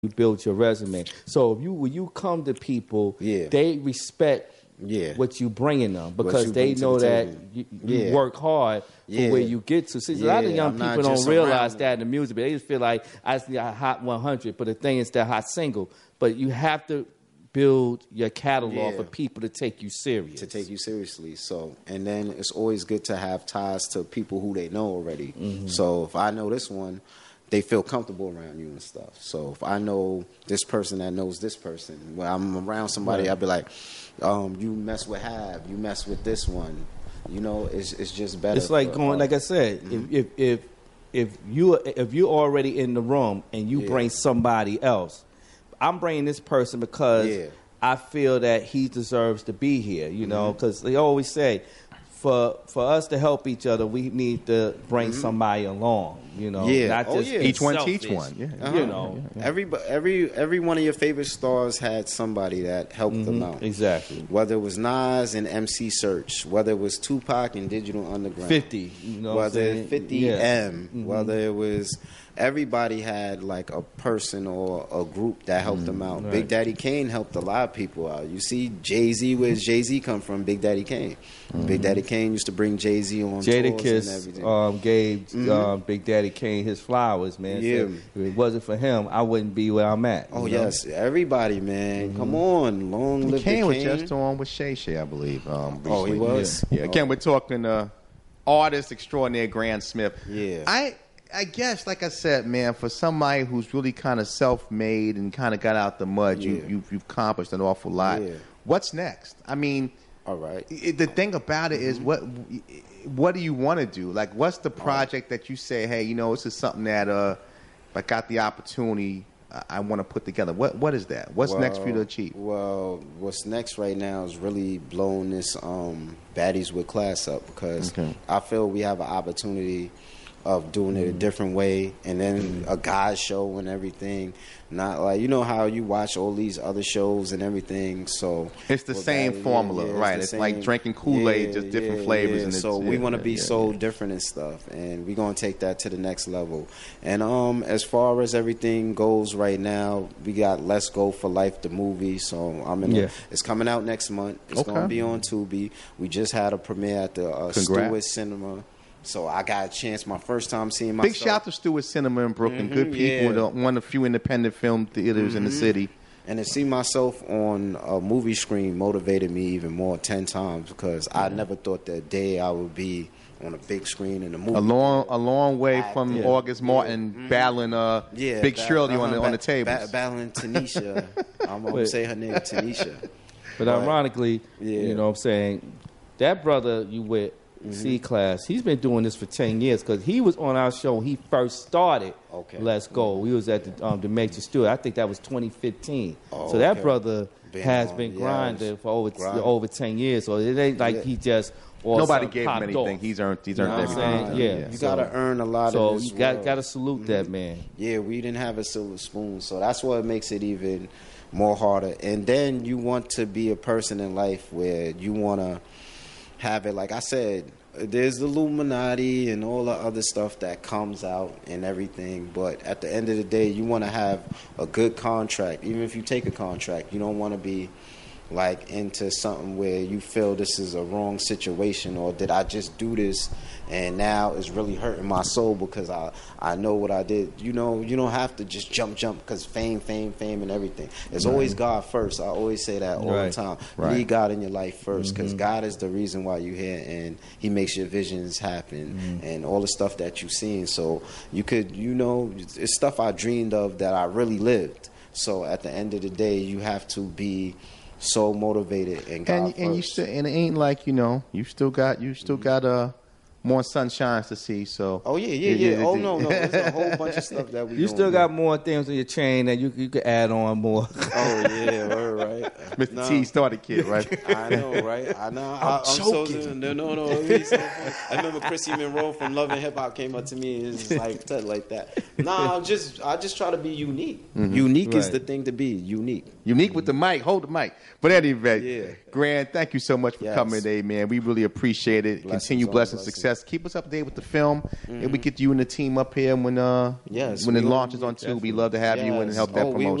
you build your resume. So when you come to people, they respect what you bringing them because they know that you work hard for where you get to. See, a lot of young people don't realize that in the music, but they just feel like I just need a hot 100. But the thing is, that hot single. But you have to build your catalog for people to take you serious. To take you seriously. So, and then it's always good to have ties to people who they know already. So if I know this one, they feel comfortable around you and stuff. So if I know this person that knows this person, when I'm around somebody, I'll be like, you mess with Have, you mess with this one. You know, it's just better. It's like going, like I said, if you're already in the room and you bring somebody else, I'm bringing this person because I feel that he deserves to be here, you know, because they always say, for us to help each other, we need to bring somebody along, you know. Not just each one selfish, teach one. You know. Every one of your favorite stars had somebody that helped them out. Exactly. Whether it was Nas and MC Search, whether it was Tupac and Digital Underground. 50, you know. Whether 50 M, whether it was... Everybody had like a person or a group that helped them out. Big Daddy Kane helped a lot of people out. You see Jay-Z, where's Jay-Z come from? Big Daddy Kane. Big Daddy Kane used to bring Jay-Z on tours and everything. Gave Big Daddy Kane his flowers, man. Yeah. So if it wasn't for him, I wouldn't be where I'm at. Oh, yes. Everybody, man. Come on. Long live Kane the was King. just on with Shay Shay, I believe. Oh, he was? Yeah. Again, we're talking artist extraordinaire Grant Smith. Yeah. I guess, like I said, man, for somebody who's really kind of self-made and kind of got out the mud, you've accomplished an awful lot. Yeah. What's next? I mean, all right. The thing about it is, what do you want to do? Like, what's the project that you say, hey, you know, this is something that if I got the opportunity, I want to put together. What is that? What's next for you to achieve? Well, what's next right now is really blowing this Baddies with Class up because I feel we have an opportunity of doing it a different way, and then a guy's show and everything. Not like, you know how you watch all these other shows and everything. So it's the same formula, right? It's like drinking Kool-Aid, just different flavors. And so we want to be so different and stuff, and we're gonna take that to the next level. And as far as everything goes right now, we got Let's Go for Life, the movie. So it's coming out next month. It's gonna be on Tubi. We just had a premiere at the Stewart Cinema. So I got a chance, my first time seeing myself. Big shout to Stewart Cinema in Brooklyn. Good people, one of the few independent film theaters in the city. And to see myself on a movie screen motivated me even more 10 times because I never thought that day I would be on a big screen in a movie. A long way from August Martin battling Big Shirley on the tables. Battling Tanisha. I'm going to say her name, Tanisha. But ironically, you know what I'm saying, that brother you with, C-Class, he's been doing this for 10 years because he was on our show when he first started Let's Go. We was at the Major Studio. I think that was 2015. So that brother has been grinding for over 10 years. So it ain't like he just nobody gave him anything. He's earned everything. You got to earn a lot of this. So you got to salute that man. Yeah, we didn't have a silver spoon. So that's what makes it even more harder. And then you want to be a person in life where you want to have it, like I said, there's the Illuminati and all the other stuff that comes out and everything, but at the end of the day, you want to have a good contract. Even if you take a contract, you don't want to be like into something where you feel this is a wrong situation, or did I just do this and now it's really hurting my soul because I know what I did. You know, you don't have to just jump because fame and everything. It's always God first. I always say that all the time. You need God in your life first because God is the reason why you're here, and he makes your visions happen and all the stuff that you've seen. So you could, you know, it's stuff I dreamed of that I really lived. So at the end of the day, you have to be so motivated and God and you still, and it ain't like, you know, you still got more sunshines to see. So oh no, there's a whole bunch of stuff that we still got more things on your chain that you could add on more. Oh yeah, all right. Mr. T started kid, right? I know, right? I know. I'm choking. No. I remember Chrissy Monroe from Love and Hip Hop came up to me and was like that. Nah, I just try to be unique. Mm-hmm. Unique is the thing to be. Unique with the mic. Hold the mic. But anyway, Grand, thank you so much for coming today, man. We really appreciate it. Continue blessings, success. Keep us up to date with the film, and we get you and the team up here when it launches on Tubi. We love to have you and help that promotion.